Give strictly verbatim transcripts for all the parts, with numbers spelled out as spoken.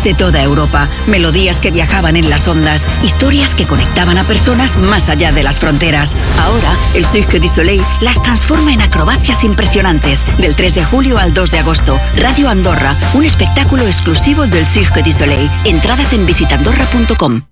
Canciones de toda Europa, melodías que viajaban en las ondas, historias que conectaban a personas más allá de las fronteras. Ahora, el Cirque du Soleil las transforma en acrobacias impresionantes. Del tres de julio al dos de agosto, Radio Andorra, un espectáculo exclusivo del Cirque du Soleil. Entradas en visitandorra punto com.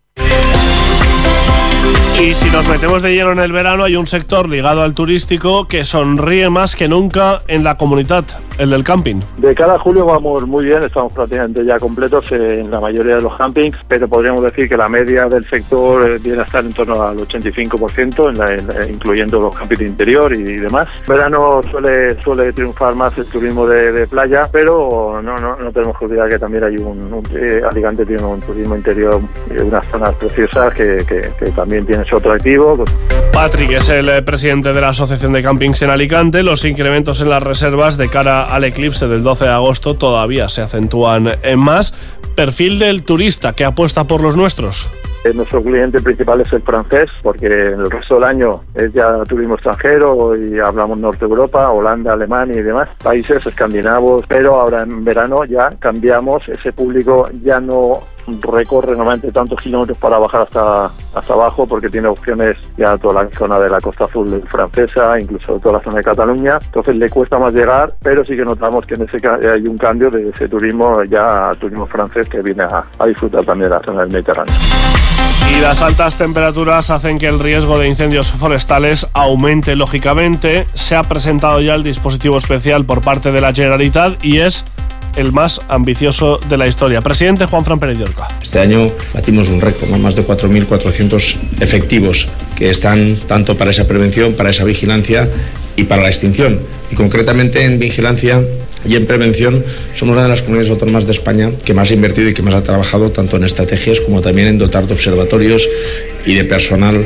Y si nos metemos de lleno en el verano, hay un sector ligado al turístico que sonríe más que nunca en la comunidad, el del camping. De cara a julio vamos muy bien, estamos prácticamente ya completos en la mayoría de los campings, pero podríamos decir que la media del sector viene a estar en torno al ochenta y cinco por ciento, en la, en la, incluyendo los campings de interior y demás. Verano suele suele triunfar más el turismo de, de playa, pero no, no no tenemos que olvidar que también hay un, un eh, Alicante tiene un turismo interior, eh, unas zonas preciosas que, que, que también tiene su atractivo. Patrick es el eh, presidente de la Asociación de Campings en Alicante. Los incrementos en las reservas de cara al eclipse del doce de agosto todavía se acentúan en más. Perfil del turista que apuesta por los nuestros. Nuestro cliente principal es el francés, porque el resto del año es ya turismo extranjero y hablamos Norte Europa, Holanda, Alemania y demás, países escandinavos, pero ahora en verano ya cambiamos, ese público ya no recorre normalmente tantos kilómetros para bajar hasta hasta abajo, porque tiene opciones ya toda la zona de la Costa Azul francesa, incluso toda la zona de Cataluña, entonces le cuesta más llegar, pero sí que notamos que en ese hay un cambio de ese turismo ya turismo francés que viene a, a disfrutar también de la zona del Mediterráneo. Y las altas temperaturas hacen que el riesgo de incendios forestales aumente lógicamente. Se ha presentado ya el dispositivo especial por parte de la Generalitat y es el más ambicioso de la historia. Presidente Juanfran Pérez de Orca. Este año batimos un récord, ¿no? Más de cuatro mil cuatrocientos efectivos que están tanto para esa prevención, para esa vigilancia y para la extinción. Y concretamente en vigilancia y en prevención somos una de las comunidades autónomas de España que más ha invertido y que más ha trabajado tanto en estrategias como también en dotar de observatorios y de personal.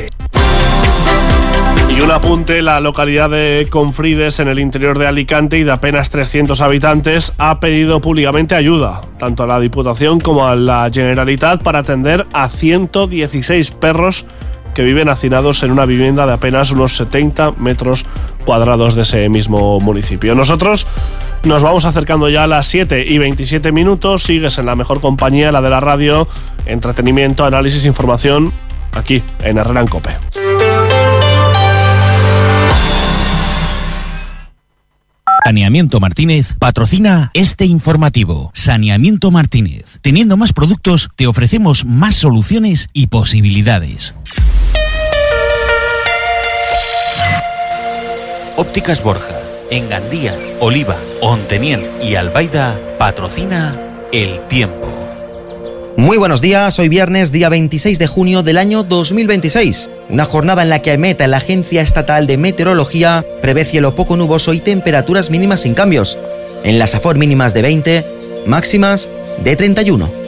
Y un apunte, la localidad de Confrides, en el interior de Alicante y de apenas trescientos habitantes, ha pedido públicamente ayuda, tanto a la Diputación como a la Generalitat, para atender a ciento dieciséis perros que viven hacinados en una vivienda de apenas unos setenta metros cuadrados de ese mismo municipio. Nosotros nos vamos acercando ya a las siete y veintisiete minutos, sigues en la mejor compañía, la de la radio, entretenimiento, análisis, información, aquí en Herrera en COPE. Saneamiento Martínez patrocina este informativo. Saneamiento Martínez. Teniendo más productos, te ofrecemos más soluciones y posibilidades. Ópticas Borja, en Gandía, Oliva, Onteniel y Albaida, patrocina El Tiempo. Muy buenos días, hoy viernes, día veintiséis de junio del año dos mil veintiséis. Una jornada en la que AEMET, la Agencia Estatal de Meteorología, prevé cielo poco nuboso y temperaturas mínimas sin cambios. En las Safor mínimas de veinte, máximas de treinta y uno.